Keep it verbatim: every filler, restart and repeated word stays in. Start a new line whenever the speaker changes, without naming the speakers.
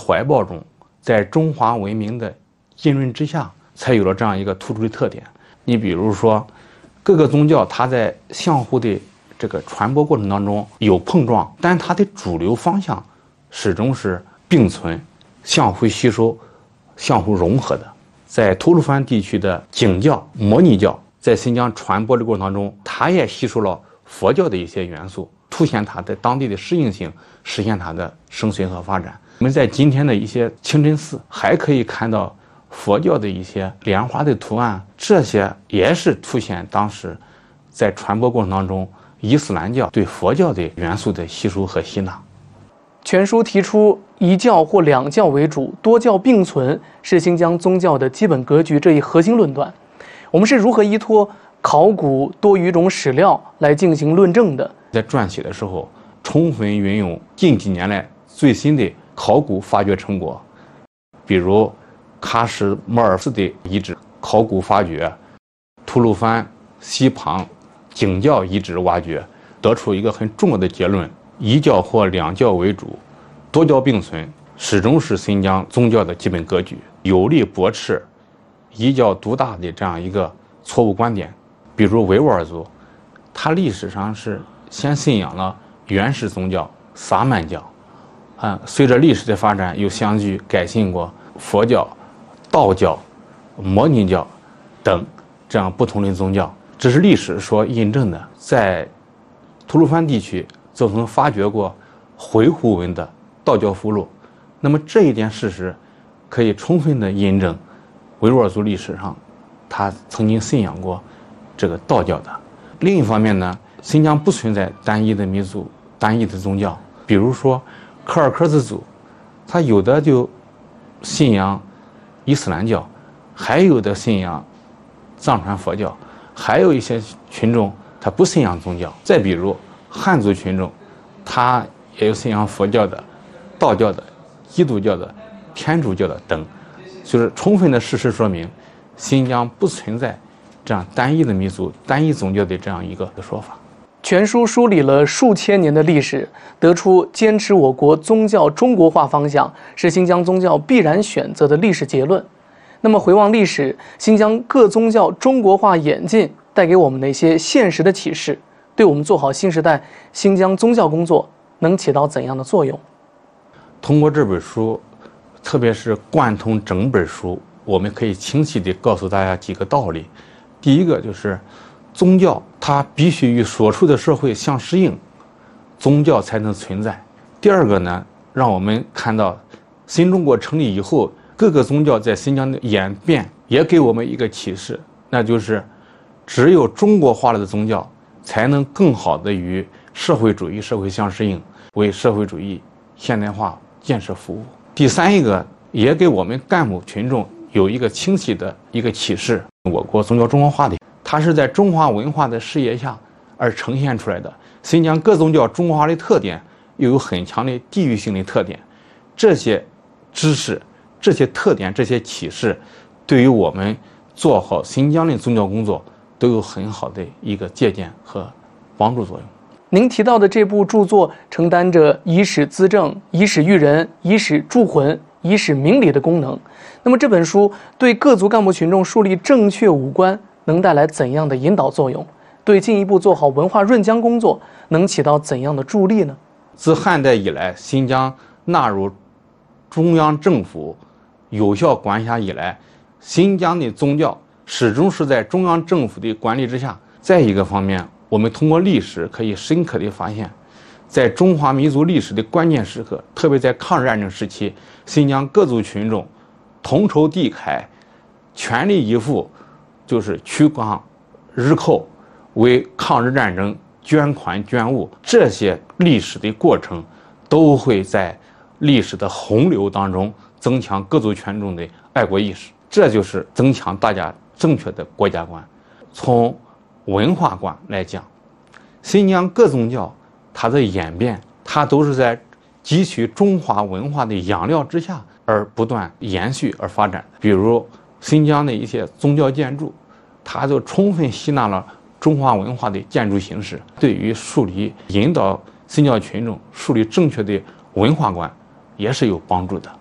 怀抱中，在中华文明的浸润之下，才有了这样一个突出的特点。你比如说，各个宗教它在相互的这个传播过程当中有碰撞，但它的主流方向始终是并存、相互吸收、相互融合的。在吐鲁番地区的景教、摩尼教在新疆传播的过程当中，它也吸收了佛教的一些元素，凸显它在当地的适应性，实现它的生存和发展。我们在今天的一些清真寺还可以看到佛教的一些莲花的图案，这些也是凸显当时在传播过程当中伊斯兰教对佛教的元素的吸收和吸纳。
全书提出一教或两教为主，多教并存是新疆宗教的基本格局这一核心论断。我们是如何依托考古多语种史料来进行论证的？
在撰写的时候，充分运用近几年来最新的考古发掘成果，比如喀什摩尔寺的遗址考古发掘，吐鲁番西旁景教遗址挖掘，得出一个很重要的结论：一教或两教为主，多教并存，始终是新疆宗教的基本格局，有力驳斥一教独大的这样一个错误观点。比如维吾尔族，它历史上是先信仰了原始宗教萨满教，啊，随着历史的发展，又相继改信过佛教、道教、摩尼教等这样不同的宗教。这是历史所印证的。在吐鲁番地区就曾发掘过回鹘文的道教符箓，那么这一点事实可以充分的印证维吾尔族历史上他曾经信仰过这个道教的。另一方面呢，新疆不存在单一的民族、单一的宗教，比如说柯尔克孜族，他有的就信仰伊斯兰教，还有的信仰藏传佛教，还有一些群众他不信仰宗教。再比如汉族群众，他也有信仰佛教的、道教的、基督教的、天主教的等，就是充分的事实说明新疆不存在这样单一的民族、单一宗教的这样一个说法。
全书梳理了数千年的历史，得出坚持我国宗教中国化方向是新疆宗教必然选择的历史结论。那么回望历史，新疆各宗教中国化演进带给我们的一些现实的启示，对我们做好新时代新疆宗教工作能起到怎样的作用？
通过这本书，特别是贯通整本书，我们可以清晰地告诉大家几个道理。第一个就是宗教它必须与所处的社会相适应，宗教才能存在。第二个呢，让我们看到新中国成立以后，各个宗教在新疆的演变也给我们一个启示，那就是只有中国化了的宗教才能更好的与社会主义社会相适应，为社会主义现代化建设服务。第三一个也给我们干部群众有一个清晰的一个启示，我国宗教中国化的它是在中华文化的视野下而呈现出来的。新疆各宗教中国化的特点又有很强的地域性的特点，这些知识、这些特点、这些启示对于我们做好新疆的宗教工作都有很好的一个借鉴和帮助作用。
您提到的这部著作承担着以史资政、以史育人、以史铸魂、以史明理的功能。那么这本书对各族干部群众树立正确五官能带来怎样的引导作用？对进一步做好文化润疆工作能起到怎样的助力呢？
自汉代以来，新疆纳入中央政府有效管辖以来，新疆的宗教始终是在中央政府的管理之下。再一个方面，我们通过历史可以深刻地发现，在中华民族历史的关键时刻，特别在抗日战争时期，新疆各族群众同仇敌忾，全力以赴，就是驱赶日寇，为抗日战争捐款捐物。这些历史的过程都会在历史的洪流当中增强各族群众的爱国意识，这就是增强大家正确的国家观。从文化观来讲，新疆各宗教它的演变，它都是在汲取中华文化的养料之下而不断延续而发展的。比如新疆的一些宗教建筑，它就充分吸纳了中华文化的建筑形式，对于树立引导新教群众树立正确的文化观也是有帮助的。